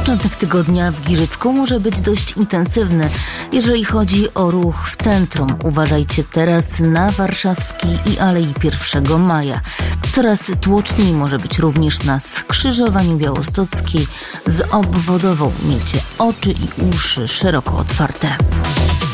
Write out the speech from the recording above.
Początek tygodnia w Giżycku może być dość intensywny, jeżeli chodzi o ruch w centrum. Uważajcie teraz na Warszawski i Alei 1 Maja. Coraz tłoczniej może być również na skrzyżowaniu Białostockiej z obwodową. Miejcie oczy i uszy szeroko otwarte.